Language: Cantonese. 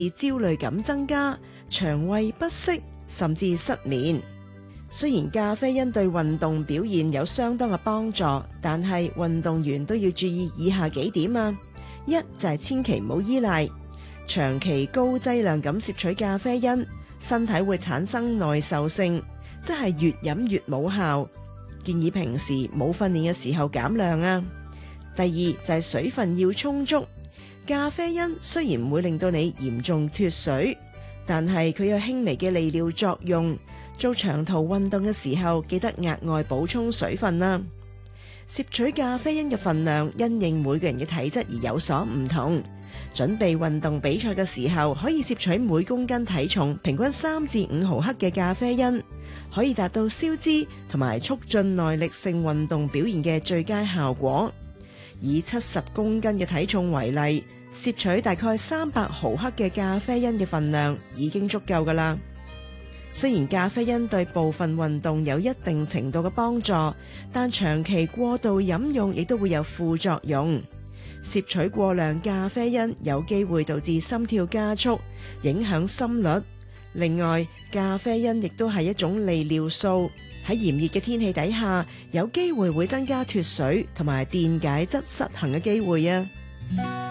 焦慮感增加、腸胃不適，甚至失眠。雖然咖啡因對運動表現有相當嘅幫助，但係運動員都要注意以下幾點啊。一就係千祈唔好依賴，長期高劑量咁攝取咖啡因，身體會產生耐受性，即係越飲越冇效。建議平時冇訓練嘅時候減量啊。第二就係水分要充足，咖啡因雖然唔會令到你嚴重脫水，但係佢有輕微嘅利尿作用。做長途運動嘅時候，記得額外補充水分啦。攝取咖啡因嘅份量因應每個人嘅體質而有所唔同。準備運動比賽嘅時候，可以攝取每公斤體重平均3至5毫克嘅咖啡因，可以達到消脂同埋促進耐力性運動表現嘅最佳效果。以70公斤嘅體重為例，攝取大概300毫克嘅咖啡因嘅份量已經足夠㗎喇。雖然咖啡因對部分運動有一定程度嘅幫助，但長期過度飲用亦都會有副作用。攝取過量咖啡因有機會導致心跳加速，影響心率。另外，咖啡因亦都係一種利尿素，喺炎熱嘅天氣底下，有機會會增加脫水同埋電解質失衡嘅機會啊。